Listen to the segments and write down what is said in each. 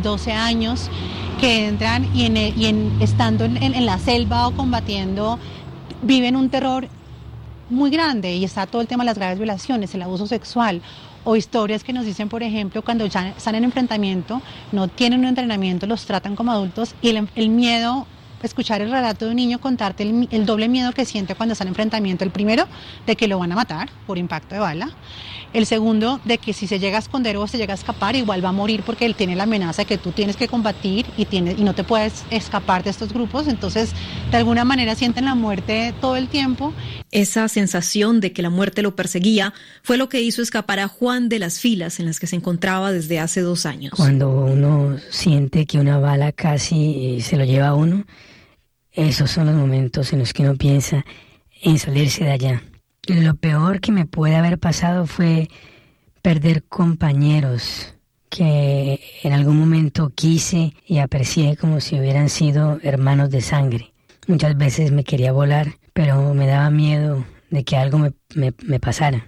12 años, que entran estando en la selva o combatiendo, viven un terror muy grande, y está todo el tema de las graves violaciones, el abuso sexual, o historias que nos dicen, por ejemplo, cuando ya están en enfrentamiento, no tienen un entrenamiento, los tratan como adultos, y el miedo, escuchar el relato de un niño contarte el doble miedo que siente cuando está en enfrentamiento: el primero, de que lo van a matar por impacto de bala; el segundo, de que si se llega a esconder o se llega a escapar, igual va a morir, porque él tiene la amenaza de que tú tienes que combatir y no te puedes escapar de estos grupos. Entonces, de alguna manera sienten la muerte todo el tiempo. Esa sensación de que la muerte lo perseguía fue lo que hizo escapar a Juan de las filas en las que se encontraba desde hace 2 años. Cuando uno siente que una bala casi se lo lleva a uno, esos son los momentos en los que uno piensa en salirse de allá. Lo peor que me puede haber pasado fue perder compañeros que en algún momento quise y aprecié como si hubieran sido hermanos de sangre. Muchas veces me quería volar, pero me daba miedo de que algo me pasara.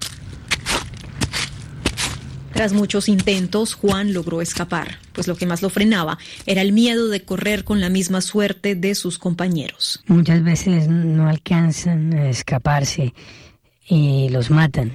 Tras muchos intentos, Juan logró escapar, pues lo que más lo frenaba era el miedo de correr con la misma suerte de sus compañeros. Muchas veces no alcanzan a escaparse y los matan.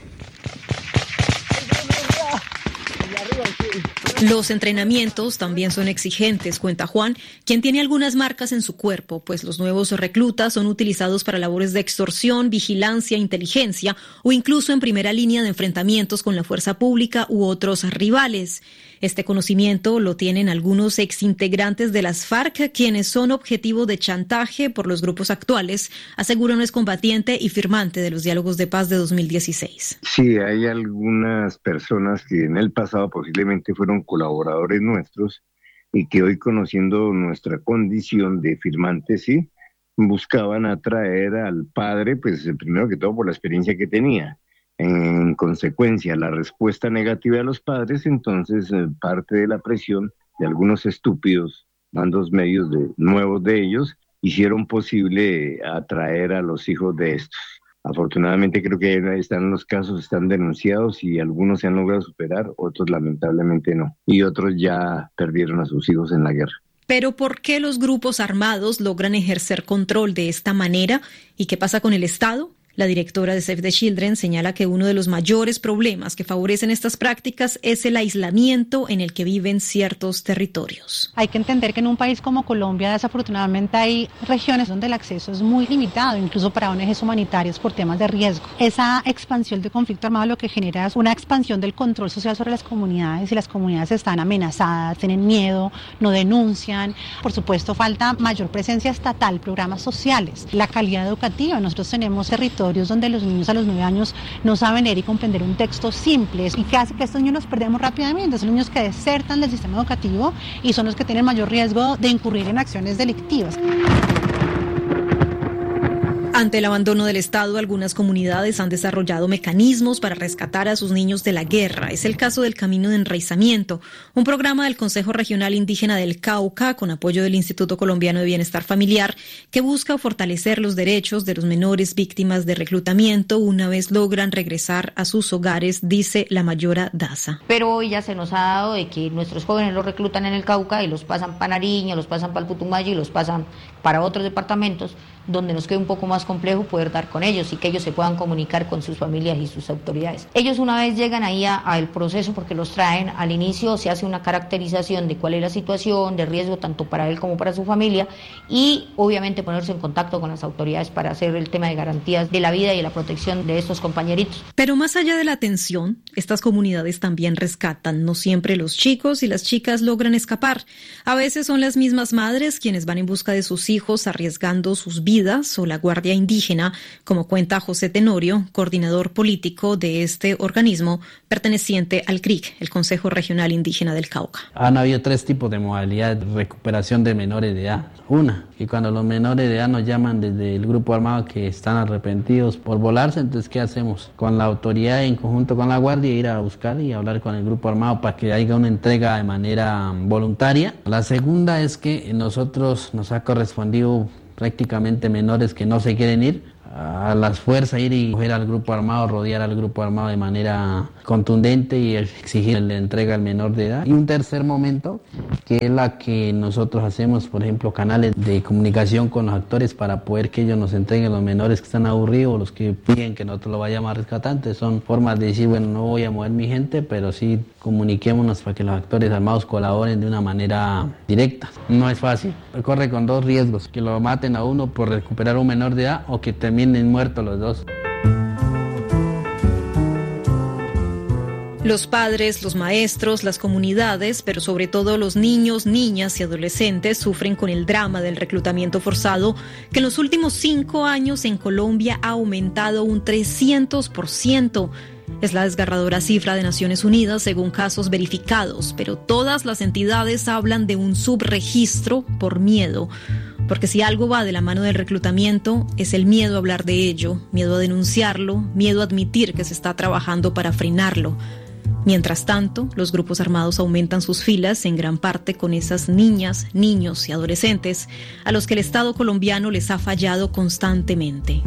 Los entrenamientos también son exigentes, cuenta Juan, quien tiene algunas marcas en su cuerpo, pues los nuevos reclutas son utilizados para labores de extorsión, vigilancia, inteligencia o incluso en primera línea de enfrentamientos con la fuerza pública u otros rivales. Este conocimiento lo tienen algunos exintegrantes de las FARC, quienes son objetivo de chantaje por los grupos actuales, asegura un excombatiente y firmante de los diálogos de paz de 2016. Sí, hay algunas personas que en el pasado posiblemente fueron colaboradores nuestros y que hoy, conociendo nuestra condición de firmantes, sí, buscaban atraer al padre, pues primero que todo por la experiencia que tenía. En consecuencia, la respuesta negativa de los padres, entonces parte de la presión de algunos estúpidos mandos medios nuevos de ellos, hicieron posible atraer a los hijos de estos. Afortunadamente creo que los casos están denunciados y algunos se han logrado superar, otros lamentablemente no. Y otros ya perdieron a sus hijos en la guerra. Pero ¿por qué los grupos armados logran ejercer control de esta manera? ¿Y qué pasa con el Estado? La directora de Save the Children señala que uno de los mayores problemas que favorecen estas prácticas es el aislamiento en el que viven ciertos territorios. Hay que entender que en un país como Colombia, desafortunadamente, hay regiones donde el acceso es muy limitado, incluso para ONGs humanitarias, por temas de riesgo. Esa expansión del conflicto armado lo que genera es una expansión del control social sobre las comunidades, y las comunidades están amenazadas, tienen miedo, no denuncian. Por supuesto, falta mayor presencia estatal, programas sociales, la calidad educativa. Nosotros tenemos territorios donde los niños a los 9 años no saben leer y comprender un texto simple, y que hace que estos niños los perdemos rápidamente. Son niños que desertan del sistema educativo y son los que tienen mayor riesgo de incurrir en acciones delictivas. Ante el abandono del Estado, algunas comunidades han desarrollado mecanismos para rescatar a sus niños de la guerra. Es el caso del Camino de Enraizamiento, un programa del Consejo Regional Indígena del Cauca, con apoyo del Instituto Colombiano de Bienestar Familiar, que busca fortalecer los derechos de los menores víctimas de reclutamiento una vez logran regresar a sus hogares, dice la mayora Daza. Pero hoy ya se nos ha dado de que nuestros jóvenes los reclutan en el Cauca y los pasan para Nariño, los pasan para el Putumayo y los pasan para otros departamentos, donde nos queda un poco más complejo poder dar con ellos y que ellos se puedan comunicar con sus familias y sus autoridades. Ellos, una vez llegan ahí al proceso, porque los traen al inicio, se hace una caracterización de cuál es la situación de riesgo tanto para él como para su familia, y obviamente ponerse en contacto con las autoridades para hacer el tema de garantías de la vida y la protección de estos compañeritos. Pero más allá de la atención, estas comunidades también rescatan. No siempre los chicos y las chicas logran escapar. A veces son las mismas madres quienes van en busca de sus hijos, arriesgando sus vidas, o la Guardia Indígena, como cuenta José Tenorio, coordinador político de este organismo perteneciente al CRIC, el Consejo Regional Indígena del Cauca. Han habido 3 tipos de modalidades de recuperación de menores de edad. Una, y cuando los menores de edad nos llaman desde el grupo armado que están arrepentidos por volarse, entonces ¿qué hacemos? Con la autoridad en conjunto con la Guardia ir a buscar y hablar con el grupo armado para que haya una entrega de manera voluntaria. La segunda es que nosotros nos ha correspondido prácticamente menores que no se quieren ir. a las fuerzas ir y coger al grupo armado, rodear al grupo armado de manera contundente y exigir la entrega al menor de edad. Y un tercer momento, que es la que nosotros hacemos, por ejemplo, canales de comunicación con los actores para poder que ellos nos entreguen los menores que están aburridos, los que piden que nosotros lo vayamos a rescatar. Son formas de decir, bueno, no voy a mover mi gente, pero sí comuniquémonos para que los actores armados colaboren de una manera directa. No es fácil, corre con dos riesgos, que lo maten a uno por recuperar un menor de edad o que terminen muertos los dos. Los padres, los maestros, las comunidades, pero sobre todo los niños, niñas y adolescentes sufren con el drama del reclutamiento forzado, que en los últimos 5 años en Colombia ha aumentado un 300%. Es la desgarradora cifra de Naciones Unidas según casos verificados, pero todas las entidades hablan de un subregistro por miedo. Porque si algo va de la mano del reclutamiento, es el miedo a hablar de ello, miedo a denunciarlo, miedo a admitir que se está trabajando para frenarlo. Mientras tanto, los grupos armados aumentan sus filas en gran parte con esas niñas, niños y adolescentes a los que el Estado colombiano les ha fallado constantemente.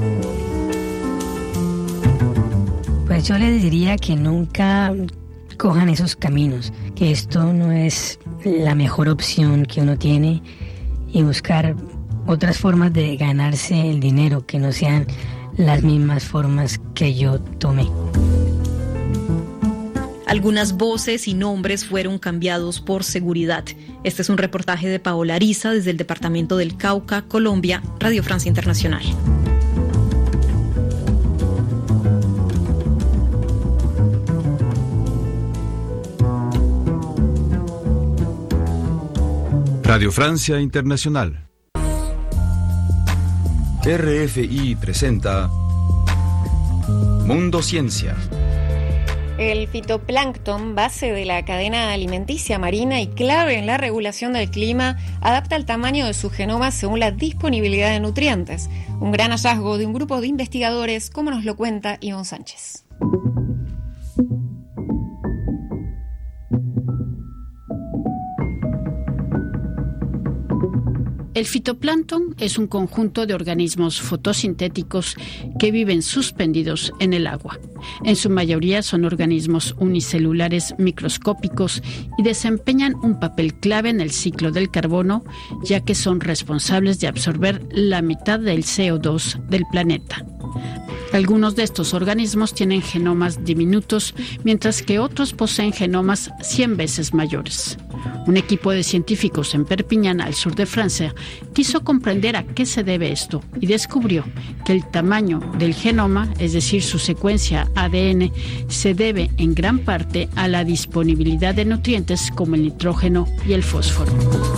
Pues yo les diría que nunca cojan esos caminos, que esto no es la mejor opción que uno tiene y buscar otras formas de ganarse el dinero que no sean las mismas formas que yo tomé. Algunas voces y nombres fueron cambiados por seguridad. Este es un reportaje de Paola Ariza desde el departamento del Cauca, Colombia, Radio Francia Internacional. Radio Francia Internacional. RFI presenta Mundo Ciencia. El fitoplancton, base de la cadena alimenticia marina y clave en la regulación del clima, adapta el tamaño de su genoma según la disponibilidad de nutrientes. Un gran hallazgo de un grupo de investigadores, como nos lo cuenta Ivonne Sánchez. El fitoplancton es un conjunto de organismos fotosintéticos que viven suspendidos en el agua. En su mayoría son organismos unicelulares microscópicos y desempeñan un papel clave en el ciclo del carbono, ya que son responsables de absorber la mitad del CO2 del planeta. Algunos de estos organismos tienen genomas diminutos, mientras que otros poseen genomas 100 veces mayores. Un equipo de científicos en Perpiñán, al sur de Francia, quiso comprender a qué se debe esto y descubrió que el tamaño del genoma, es decir, su secuencia ADN, se debe en gran parte a la disponibilidad de nutrientes como el nitrógeno y el fósforo.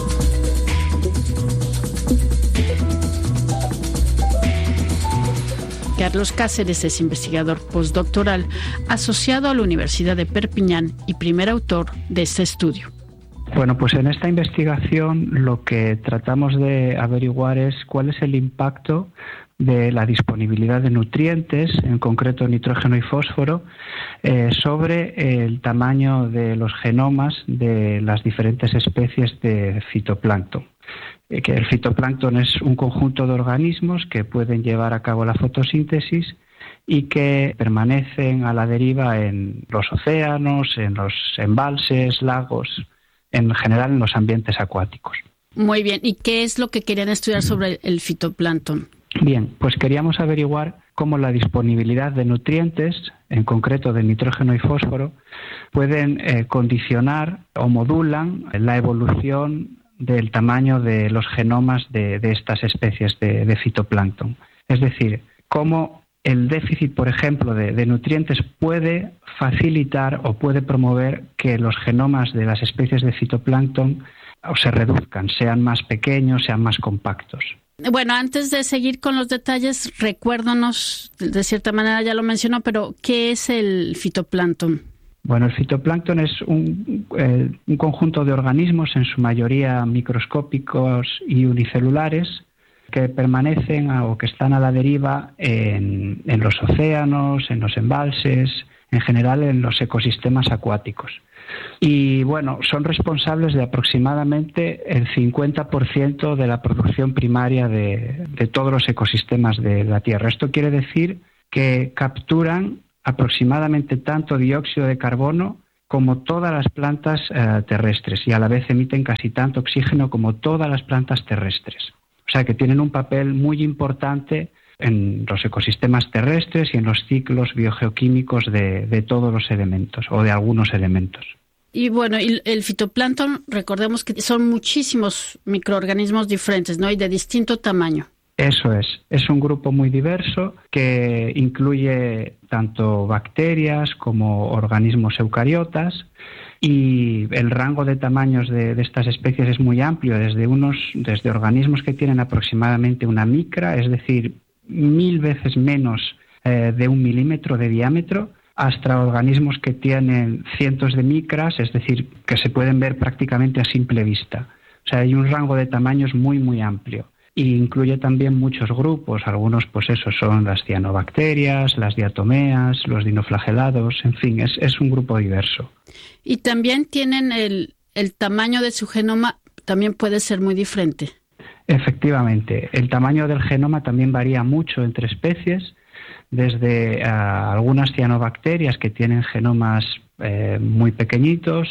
Carlos Cáceres es investigador postdoctoral asociado a la Universidad de Perpiñán y primer autor de este estudio. Bueno, pues en esta investigación lo que tratamos de averiguar es cuál es el impacto de la disponibilidad de nutrientes, en concreto nitrógeno y fósforo, sobre el tamaño de los genomas de las diferentes especies de fitoplancton. Que el fitoplancton es un conjunto de organismos que pueden llevar a cabo la fotosíntesis y que permanecen a la deriva en los océanos, en los embalses, lagos, en general en los ambientes acuáticos. Muy bien, ¿y qué es lo que querían estudiar sobre el fitoplancton? Bien, pues queríamos averiguar cómo la disponibilidad de nutrientes, en concreto de nitrógeno y fósforo, pueden condicionar o modulan la evolución del tamaño de los genomas de estas especies de fitoplancton. Es decir, cómo el déficit, por ejemplo, de nutrientes puede facilitar o puede promover que los genomas de las especies de fitoplancton se reduzcan, sean más pequeños, sean más compactos. Bueno, antes de seguir con los detalles, recuérdanos, de cierta manera ya lo mencionó, pero ¿qué es el fitoplancton? Bueno, el fitoplancton es un conjunto de organismos, en su mayoría microscópicos y unicelulares, que permanecen o que están a la deriva en los océanos, en los embalses, en general en los ecosistemas acuáticos. Y bueno, son responsables de aproximadamente el 50% de la producción primaria de todos los ecosistemas de la Tierra. Esto quiere decir que capturan aproximadamente tanto dióxido de carbono como todas las plantas terrestres, y a la vez emiten casi tanto oxígeno como todas las plantas terrestres. O sea que tienen un papel muy importante en los ecosistemas terrestres y en los ciclos biogeoquímicos de todos los elementos o de algunos elementos. Y bueno, el fitoplancton, recordemos que son muchísimos microorganismos diferentes, ¿no? Y de distinto tamaño. Eso es un grupo muy diverso que incluye tanto bacterias como organismos eucariotas, y el rango de tamaños de estas especies es muy amplio, desde organismos que tienen aproximadamente una micra, es decir, 1000 veces menos de 1 milímetro de diámetro, hasta organismos que tienen cientos de micras, es decir, que se pueden ver prácticamente a simple vista. O sea, hay un rango de tamaños muy, muy amplio. Y incluye también muchos grupos, algunos pues esos son las cianobacterias, las diatomeas, los dinoflagelados, en fin, es un grupo diverso. Y también tienen el tamaño de su genoma, también puede ser muy diferente. Efectivamente, el tamaño del genoma también varía mucho entre especies, desde algunas cianobacterias que tienen genomas muy pequeñitos,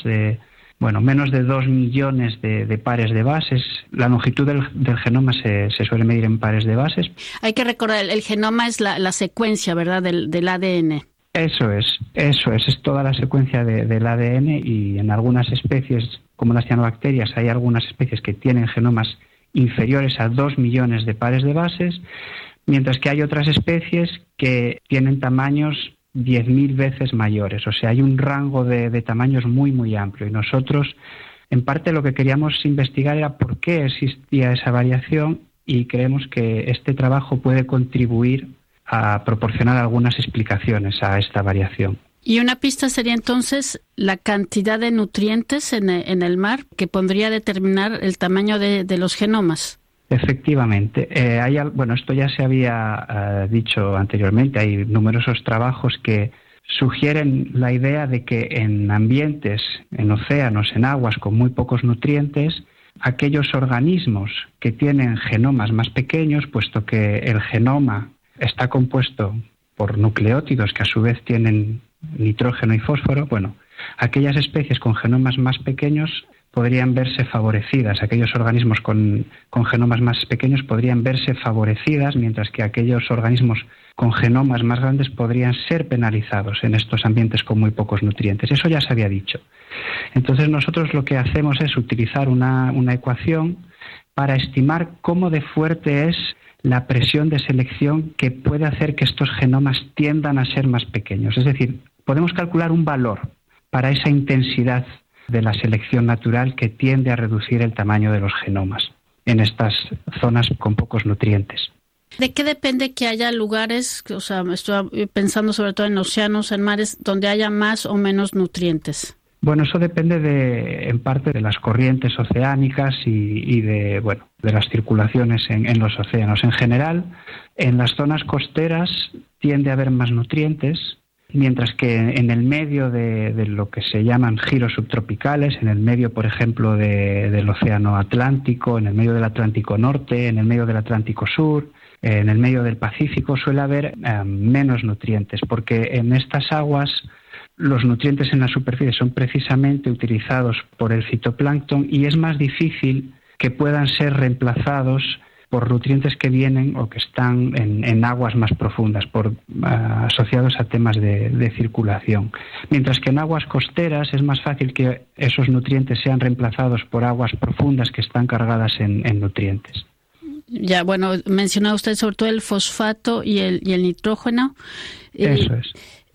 menos de 2 millones de pares de bases. La longitud del genoma se suele medir en pares de bases. Hay que recordar, el genoma es la secuencia, ¿verdad?, del ADN. Eso es toda la secuencia del ADN, y en algunas especies, como las cianobacterias, hay algunas especies que tienen genomas inferiores a 2 millones de pares de bases, mientras que hay otras especies que tienen tamaños 10.000 veces mayores. O sea, hay un rango de tamaños muy, muy amplio. Y nosotros, en parte, lo que queríamos investigar era por qué existía esa variación, y creemos que este trabajo puede contribuir a proporcionar algunas explicaciones a esta variación. Y una pista sería entonces la cantidad de nutrientes en el mar que podría determinar el tamaño de los genomas. Efectivamente. Esto ya se había dicho anteriormente. Hay numerosos trabajos que sugieren la idea de que en ambientes, en océanos, en aguas con muy pocos nutrientes, aquellos organismos que tienen genomas más pequeños, puesto que el genoma está compuesto por nucleótidos que a su vez tienen nitrógeno y fósforo, aquellas especies con genomas más pequeños podrían verse favorecidas, aquellos organismos con genomas más pequeños podrían verse favorecidas, mientras que aquellos organismos con genomas más grandes podrían ser penalizados en estos ambientes con muy pocos nutrientes. Eso ya se había dicho. Entonces nosotros lo que hacemos es utilizar una ecuación para estimar cómo de fuerte es la presión de selección que puede hacer que estos genomas tiendan a ser más pequeños. Es decir, podemos calcular un valor para esa intensidad de la selección natural que tiende a reducir el tamaño de los genomas en estas zonas con pocos nutrientes. ¿De qué depende que haya lugares, estoy pensando sobre todo en océanos, en mares, donde haya más o menos nutrientes? Bueno, eso depende en parte de las corrientes oceánicas y de las circulaciones en los océanos. En general, en las zonas costeras tiende a haber más nutrientes, mientras que en el medio de lo que se llaman giros subtropicales, en el medio, por ejemplo, del Océano Atlántico, en el medio del Atlántico Norte, en el medio del Atlántico Sur, en el medio del Pacífico, suele haber menos nutrientes, porque en estas aguas los nutrientes en la superficie son precisamente utilizados por el fitoplancton, y es más difícil que puedan ser reemplazados por nutrientes que vienen o que están en aguas más profundas, asociados a temas de circulación. Mientras que en aguas costeras es más fácil que esos nutrientes sean reemplazados por aguas profundas que están cargadas en nutrientes. Ya, mencionaba usted sobre todo el fosfato y el nitrógeno. Eso es.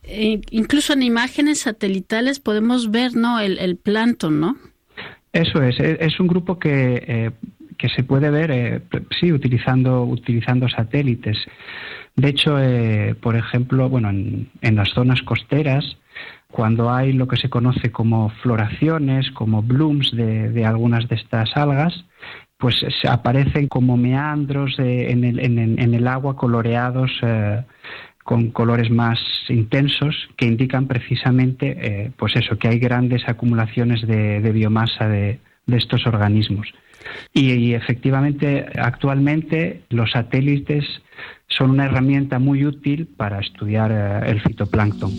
Incluso en imágenes satelitales podemos ver, ¿no?, el plancton, ¿no? Eso es un grupo que se puede ver, utilizando satélites. De hecho, por ejemplo, en las zonas costeras, cuando hay lo que se conoce como floraciones, como blooms de algunas de estas algas, pues aparecen como meandros en el agua coloreados con colores más intensos que indican precisamente pues eso, que hay grandes acumulaciones de biomasa de estos organismos. Y efectivamente, actualmente los satélites son una herramienta muy útil para estudiar el fitoplancton.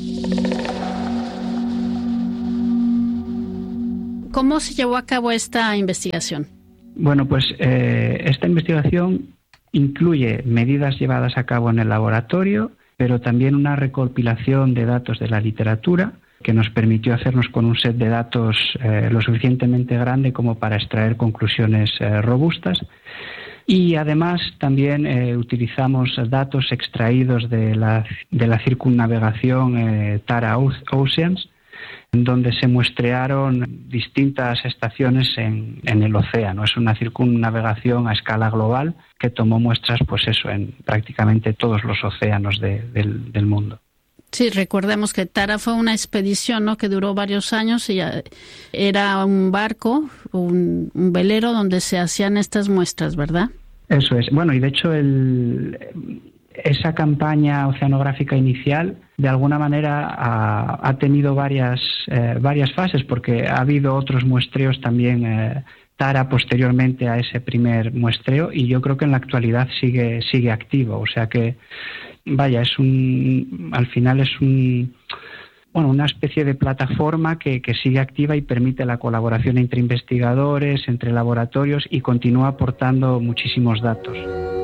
¿Cómo se llevó a cabo esta investigación? Bueno, pues esta investigación incluye medidas llevadas a cabo en el laboratorio, pero también una recopilación de datos de la literatura que nos permitió hacernos con un set de datos lo suficientemente grande como para extraer conclusiones robustas. Y además también utilizamos datos extraídos de la circunnavegación Tara Oceans, en donde se muestrearon distintas estaciones en el océano. Es una circunnavegación a escala global que tomó muestras, pues eso, en prácticamente todos los océanos del mundo. Sí, recordemos que Tara fue una expedición, ¿no?, que duró varios años y era un barco, un velero donde se hacían estas muestras, ¿verdad? Eso es. Bueno, y de hecho esa campaña oceanográfica inicial de alguna manera ha tenido varias fases, porque ha habido otros muestreos también Tara posteriormente a ese primer muestreo, y yo creo que en la actualidad sigue activo. O sea que vaya, al final es una especie de plataforma que sigue activa y permite la colaboración entre investigadores, entre laboratorios, y continúa aportando muchísimos datos.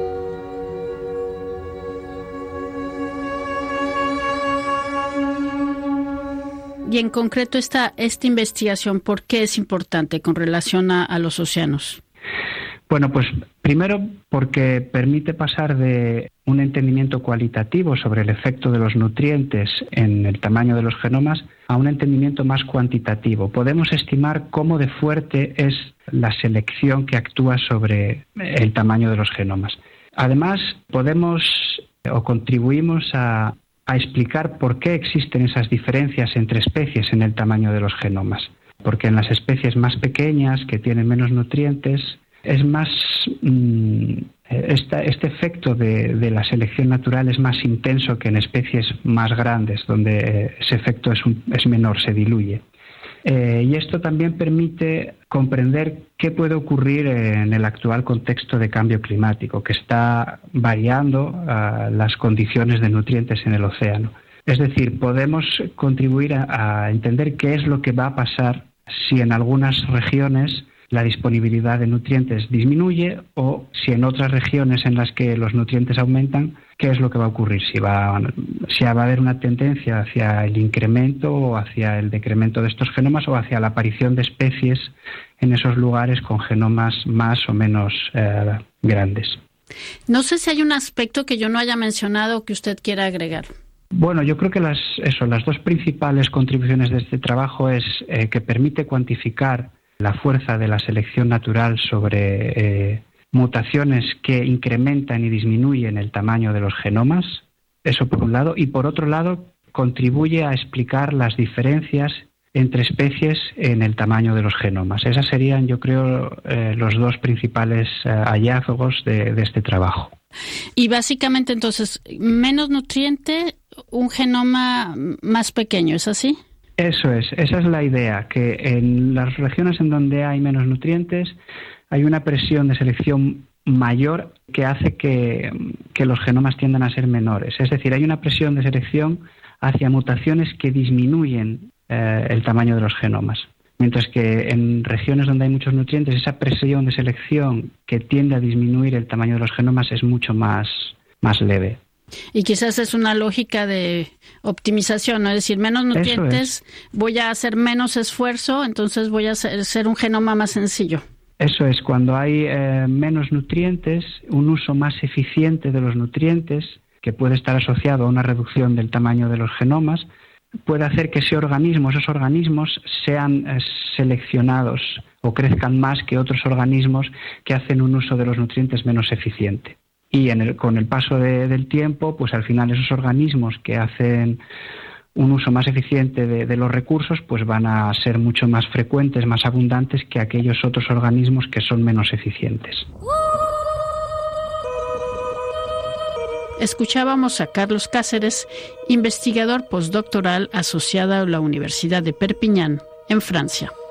Y en concreto esta investigación, ¿por qué es importante con relación a los océanos? Bueno, pues primero porque permite pasar de un entendimiento cualitativo sobre el efecto de los nutrientes en el tamaño de los genomas a un entendimiento más cuantitativo. Podemos estimar cómo de fuerte es la selección que actúa sobre el tamaño de los genomas. Además, contribuimos a explicar por qué existen esas diferencias entre especies en el tamaño de los genomas. Porque en las especies más pequeñas, que tienen menos nutrientes, es más este efecto de la selección natural es más intenso que en especies más grandes, donde ese efecto es menor, se diluye. Y esto también permite comprender qué puede ocurrir en el actual contexto de cambio climático, que está variando las condiciones de nutrientes en el océano. Es decir, podemos contribuir a entender qué es lo que va a pasar si en algunas regiones la disponibilidad de nutrientes disminuye, o si en otras regiones en las que los nutrientes aumentan, qué es lo que va a ocurrir, si va a haber una tendencia hacia el incremento o hacia el decremento de estos genomas, o hacia la aparición de especies en esos lugares con genomas más o menos grandes. No sé si hay un aspecto que yo no haya mencionado que usted quiera agregar. Bueno, yo creo que las dos principales contribuciones de este trabajo es que permite cuantificar la fuerza de la selección natural sobre mutaciones que incrementan y disminuyen el tamaño de los genomas, eso por un lado, y por otro lado contribuye a explicar las diferencias entre especies en el tamaño de los genomas. Esas serían, yo creo, los dos principales hallazgos de este trabajo. Y básicamente entonces, menos nutriente, un genoma más pequeño, ¿es así? Eso es, esa es la idea, que en las regiones en donde hay menos nutrientes hay una presión de selección mayor que hace que los genomas tiendan a ser menores. Es decir, hay una presión de selección hacia mutaciones que disminuyen el tamaño de los genomas. Mientras que en regiones donde hay muchos nutrientes, esa presión de selección que tiende a disminuir el tamaño de los genomas es mucho más leve. Y quizás es una lógica de optimización, ¿no? Es decir, menos nutrientes, voy a hacer menos esfuerzo, entonces voy a hacer un genoma más sencillo. Eso es, cuando hay menos nutrientes, un uso más eficiente de los nutrientes, que puede estar asociado a una reducción del tamaño de los genomas, puede hacer que esos organismos sean seleccionados o crezcan más que otros organismos que hacen un uso de los nutrientes menos eficiente. Y con el paso del tiempo, pues al final esos organismos que hacen un uso más eficiente de los recursos, pues van a ser mucho más frecuentes, más abundantes que aquellos otros organismos que son menos eficientes. Escuchábamos a Carlos Cáceres, investigador postdoctoral asociado a la Universidad de Perpiñán, en Francia.